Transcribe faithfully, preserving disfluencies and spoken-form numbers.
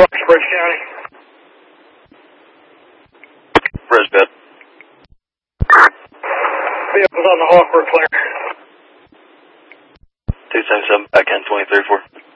Foxbridge County. Brisbane. Vehicles on the Hawk, we're clear. two seven seven, back end twenty-three four.